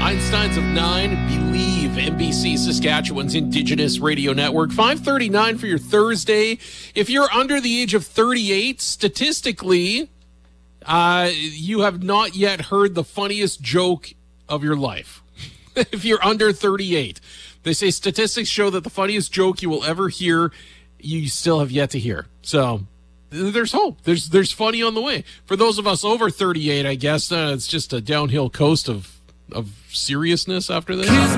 Einsteins of 9, Believe, NBC Saskatchewan's Indigenous Radio Network. 5:39 for your Thursday. If you're under the age of 38, statistically, you have not yet heard the funniest joke of your life. If you're under 38. They say statistics show that the funniest joke you will ever hear, you still have yet to hear. So there's hope. There's funny on the way. For those of us over 38, I guess it's just a downhill coast of seriousness after this.